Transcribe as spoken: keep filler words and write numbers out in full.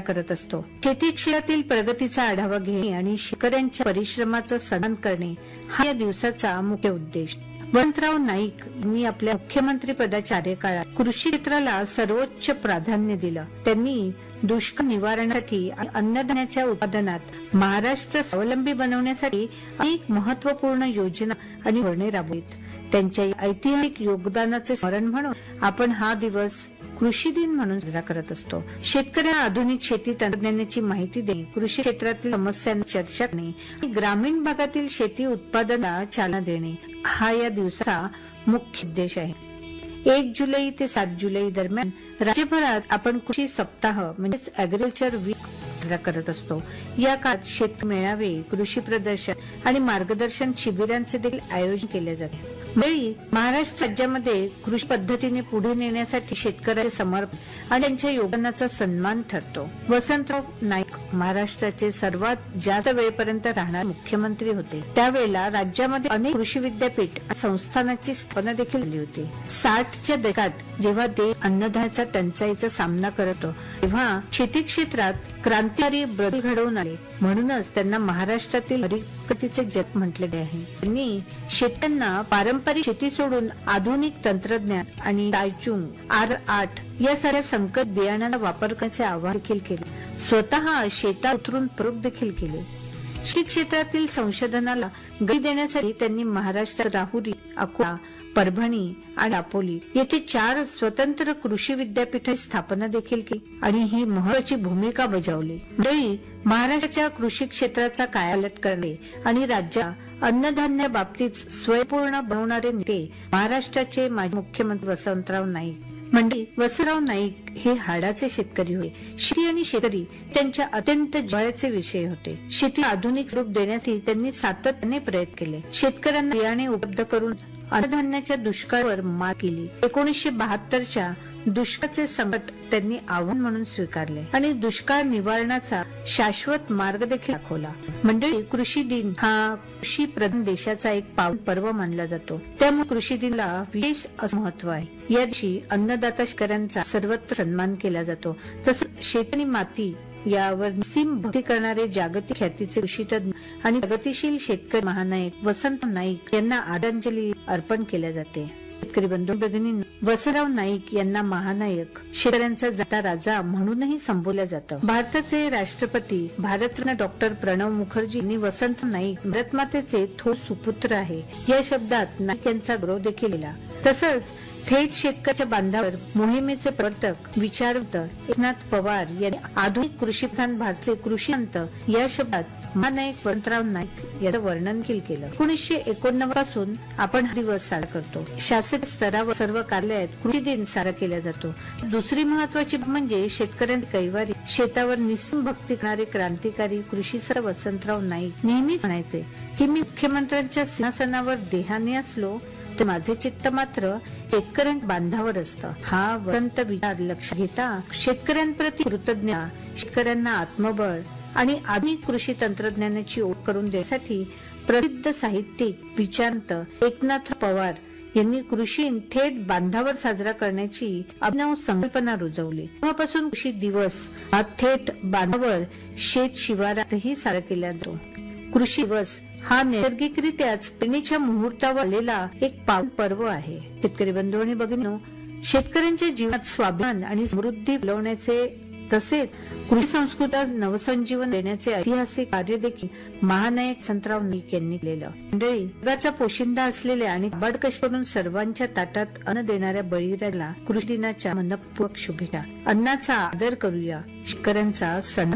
करत असतो. शेती क्षेत्रातील प्रगतीचा आढावा घेणे आणि शेतकऱ्यांच्या परिश्रमाचा सन्मान करणे हा या दिवसाचा मुख्य उद्देश. वसंतराव नाईक यांनी आपल्या मुख्यमंत्री पदाच्या कार्यकाळात कृषी क्षेत्राला सर्वोच्च प्राधान्य दिलं. त्यांनी दुष्काळ निवारणासाठी आणि अन्नधान्याच्या उत्पादनात महाराष्ट्र स्वावलंबी बनवण्यासाठी अनेक महत्वपूर्ण योजना आणि धोरणे राबवित. त्यांच्या ऐतिहासिक योगदानाचे स्मरण म्हणून आपण हा दिवस कृषी दिन म्हणून साजरा करत असतो. शेतकऱ्यांना आधुनिक शेती तंत्रज्ञानाची माहिती देणे, कृषी क्षेत्रातील समस्यांवर चर्चा करणे आणि ग्रामीण भागातील शेती उत्पादनाला चालना देणे हा या दिवसाचा मुख्य उद्देश आहे. एक जुलै ते सात जुलै दरम्यान राज्यभरात आपण कृषी सप्ताह म्हणजेच अॅग्रिकल्चर वीक साजरा करत असतो. या काळात शेतकरी मेळावे, कृषी प्रदर्शन आणि मार्गदर्शन शिबिरांचे देखील आयोजन केले जाते. वेळी महाराष्ट्र राज्यामध्ये कृषी पद्धतीने पुढे नेण्यासाठी शेतकऱ्यांचे समर्पण आणि त्यांच्या योगदानाचा सन्मान ठरतो. वसंतराव नाईक महाराष्ट्राचे सर्वात जास्त वेळपर्यंत राहणारे मुख्यमंत्री होते. त्यावेळेला राज्यामध्ये अनेक कृषी विद्यापीठ संस्थानाची स्थापना देखील झाली होती. साठच्या दशकात जेव्हा देश अन्नधान्याचा टंचाईचा सामना करतो तेव्हा शेती क्षेत्रात क्रांतिकारी बदल घडवून आले. म्हणूनच त्यांना महाराष्ट्रातील हरितक्रांतीचे जनक म्हटले आहे. त्यांनी शेतकऱ्यांना पारंपरिक शेती सोडून आधुनिक तंत्रज्ञान आणि दायचुंग आर आठ यासारख्या संकट बियाणांचा वापर करण्याचे आवाहन देखील केले. स्वतः शेतात उतरून प्रयोग देखील केले. शेती क्षेत्रातील संशोधनाला गती देण्यासाठी त्यांनी महाराष्ट्रात राहुरी, अकोला, परभणी आणि दापोली येथे चार स्वतंत्र कृषी विद्यापीठाची स्थापना देखील केली आणि ही महत्वाची भूमिका बजावली. वेळी महाराष्ट्राच्या कृषी क्षेत्राचा कायापालट करणे आणि राज्याला अन्नधान्य बाबतीत स्वयंपूर्ण बनवणारे नेते महाराष्ट्राचे माजी मुख्यमंत्री वसंतराव नाईक. म्हणजे वसंतराव नाईक हे हाडाचे शेतकरी होते. शेती आणि शेतकरी त्यांच्या अत्यंत जिव्हाळ्याचे विषय होते. शेतीला आधुनिक रूप देण्यासाठी त्यांनी सातत्याने प्रयत्न केले. शेतकऱ्यांना बियाणे उपलब्ध करून अन्नधान्याच्या दुष्काळावर मात केली. एकोणीसशे बहात्तरच्या दुष्काळाचे संकट त्यांनी आव्हान म्हणून स्वीकारले आणि दुष्काळ निवारणाचा शाश्वत मार्ग देखील दाखवला. मंडळी, कृषी दिन हा कृषी प्रधान देशाचा एक पावन पर्व मानला जातो. त्यामुळे कृषी दिनाला विशेष असं महत्व आहे. या दिवशी अन्नदाता शेतकऱ्यांचा सर्वत्र सन्मान केला जातो. तसंच शेती आणि माती यावर निस्सीम भक्ती करणारे जागतिक ख्यातीचे कृषीतज्ञ आणि प्रगतिशील शेतकरी महानायक वसंतराव नाईक यांना आदरांजली अर्पण केल्या जाते. शेतकरी बंधू भगिनींनो, वसंतराव नाईक यांना महानायक, शेतकऱ्यांचा जाता राजा म्हणूनही संबोधलं जातं. भारताचे राष्ट्रपती भारतरत्न डॉक्टर प्रणव मुखर्जी यांनी वसंतराव नाईक भारतमातेचे थोर सुपुत्र आहे या शब्दात नाईक यांचा गौरव देखील केला. तसंच थेट शेतकऱ्याच्या बांधावर मोहिमेचे प्रवर्तक विचारवंत एकनाथ पवार यांनी आधुनिक कृषी प्रधान भारताचे कृषीवंत या शब्दात महानायक वसंतराव नाईक याचं वर्णन केलं. एकोणीसशे एकोणनव्वद पासून आपण हा दिवस साजरा करतो. शासकीय स्तरावर सर्व कार्यालयात कृषी दिन साजरा केला जातो. दुसरी महत्वाची म्हणजे शेतकऱ्यांनी कैवारी शेतावर निस्सीम भक्ती करणारे क्रांतिकारी कृषीसर वसंतराव नाईक नेहमीच म्हणायचे की मी मुख्यमंत्र्यांच्या सिंहासनावर देहाने असलो तर माझे चित्त मात्र शेतकऱ्यांच्या बांधावर असतं. हा वसंत विचार लक्षात घेता शेतकऱ्यांप्रती कृतज्ञ, शेतकऱ्यांना आत्मबळ आणि आधुनिक कृषी तंत्रज्ञानाची ओळख करून देण्यासाठी प्रसिद्ध साहित्यिक विचारवंत एकनाथ पवार यांनी कृषी थेट बांधावर साजरा करण्याची अभिनव संकल्पना रुजवली. तेव्हापासून कृषी दिवस हा थेट बांधावर शेत शिवारातही साजरा केला जातो. कृषी दिवस हा नैसर्गिकरित्याच पेरणीच्या मुहूर्तावर आलेला एक पावन पर्व आहे. शेतकरी बंधू आणि भगिनींनो, शेतकऱ्यांच्या जीवनात स्वाभिमान आणि समृद्धी फुलवण्याचे तसेच कृषी संस्कृतीला नवसंजीवन देण्याचे ऐतिहासिक कार्य देखील महानायक वसंतराव नाईक यांनी केलेलं. मंडळी, जगाचा पोशिंदा असलेल्या आणि बडकश करून सर्वांच्या ताटात अन्न देणाऱ्या बळीराजाला कृषी दिनाच्या मनपूर्वक शुभेच्छा. अन्नाचा आदर करूया, शेतकऱ्यांचा सन्मान